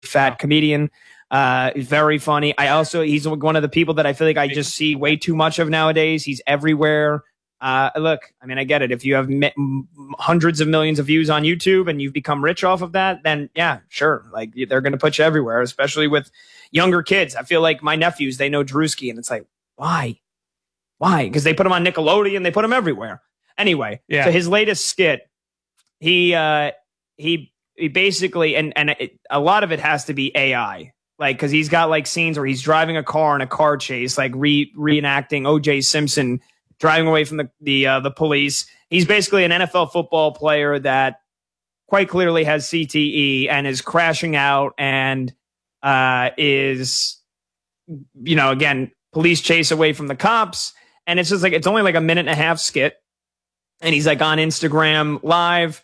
fat comedian. Very funny. He's one of the people that I feel like I just see way too much of nowadays. He's everywhere. Look, I mean, I get it. If you have hundreds of millions of views on YouTube and you've become rich off of that, then yeah, sure. Like they're going to put you everywhere, especially with younger kids. I feel like my nephews, they know Drewski, and it's like, why? Because they put him on Nickelodeon, they put him everywhere. Anyway, yeah. So his latest skit, he basically, a lot of it has to be AI. Like, because he's got like scenes where he's driving a car in a car chase, like reenacting O.J. Simpson driving away from the police. He's basically an NFL football player that quite clearly has CTE and is crashing out and is, again, police chase away from the cops. And it's just like, it's only like a minute and a half skit. And he's like on Instagram live,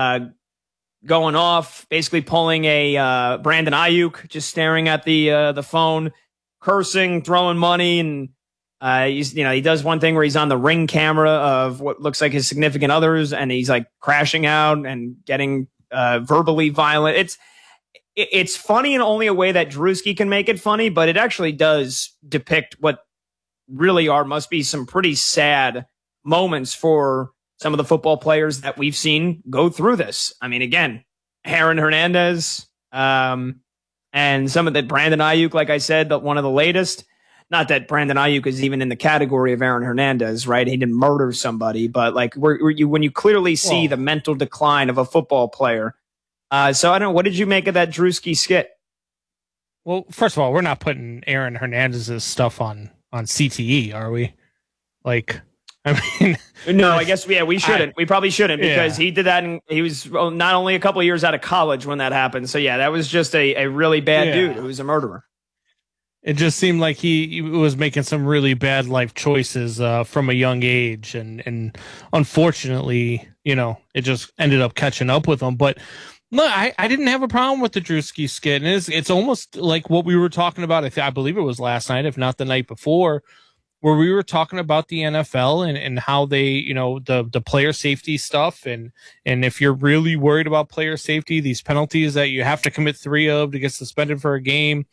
going off, basically pulling a Brandon Ayuk, just staring at the phone, cursing, throwing money, and he does one thing where he's on the Ring camera of what looks like his significant others, and he's like crashing out and getting verbally violent. It's funny in only a way that Drewski can make it funny, but it actually does depict what really must be some pretty sad moments for some of the football players that we've seen go through this. I mean, again, Aaron Hernandez, and some of the Brandon Ayuk, like I said, one of the latest. Not that Brandon Ayuk is even in the category of Aaron Hernandez, right? He didn't murder somebody, but like when you clearly see the mental decline of a football player. So I don't know. What did you make of that Drewski skit? Well, first of all, we're not putting Aaron Hernandez's stuff on CTE, are we? Like, I mean, no, I guess we shouldn't. We probably shouldn't, because he did that, and he was not only a couple of years out of college when that happened. So yeah, that was just a really bad dude who was a murderer. It just seemed like he was making some really bad life choices from a young age, and unfortunately, it just ended up catching up with him. But no, I didn't have a problem with the Drewski skit, and it's almost like what we were talking about. I believe it was last night, if not the night before, where we were talking about the NFL and how they, the player safety stuff. And if you're really worried about player safety, these penalties that you have to commit 3 of to get suspended for a game,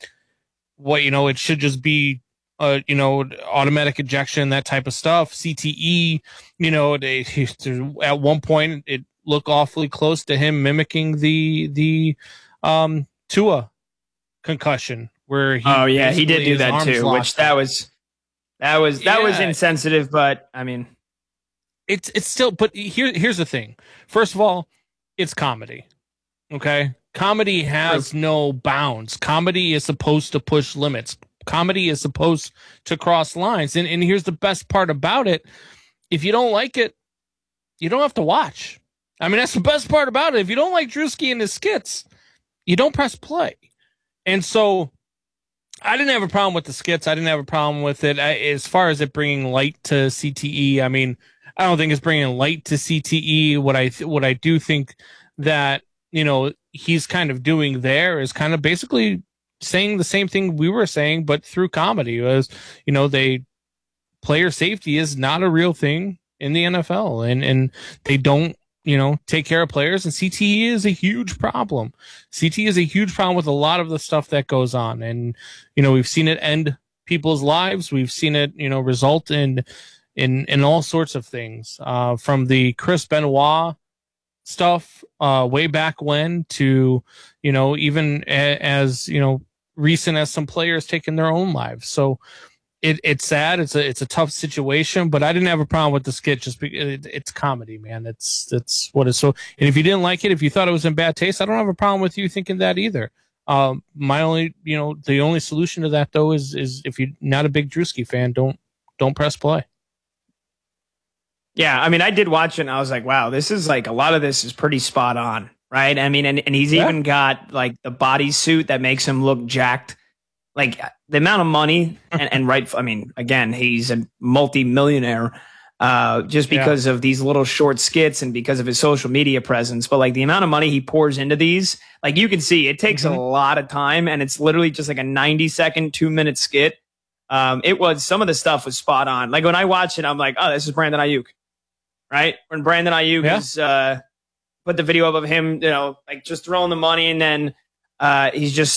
it should just be, automatic ejection, that type of stuff. CTE, at one point it looked awfully close to him mimicking the Tua concussion where he did do that too, which that was insensitive, but I mean, it's still, but here's the thing. First of all, it's comedy. Okay. Comedy has no bounds. Comedy is supposed to push limits. Comedy is supposed to cross lines. And here's the best part about it. If you don't like it, you don't have to watch. I mean, that's the best part about it. If you don't like Drewski and his skits, you don't press play. And so I didn't have a problem with the skits. I didn't have a problem with it. As far as it bringing light to CTE, I mean, I don't think it's bringing light to CTE. What I do think that, he's kind of doing there is kind of basically saying the same thing we were saying, but through comedy. Was, player safety is not a real thing in the NFL, and they don't, take care of players, and CTE is a huge problem. CTE is a huge problem with a lot of the stuff that goes on. And, we've seen it end people's lives. We've seen it, result in all sorts of things, from the Chris Benoit stuff, way back when to, even as, recent as some players taking their own lives. So it's sad. It's a tough situation, but I didn't have a problem with the skit just because it's comedy, man. That's what it's so. And if you didn't like it, if you thought it was in bad taste, I don't have a problem with you thinking that either. The only solution to that though is if you're not a big Drewski fan, don't press play. Yeah, I mean, I did watch it and I was like, wow, this is like, a lot of this is pretty spot on, right? I mean, and he's even got like the bodysuit that makes him look jacked. Like the amount of money I mean, again, he's a multi-millionaire just because of these little short skits and because of his social media presence. But like the amount of money he pours into these, like you can see, it takes a lot of time, and it's literally just like a 90-second, 2-minute skit. Some of the stuff was spot on. Like when I watched it, I'm like, oh, this is Brandon Ayuk, right? When Brandon Ayuk is put the video up of him, like just throwing the money, and then He's just